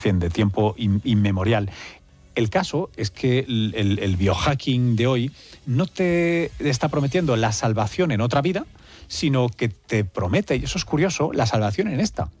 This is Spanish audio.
de tiempo inmemorial. El caso es que el biohacking de hoy no te está prometiendo la salvación en otra vida, sino que te promete, y eso es curioso, la salvación en esta.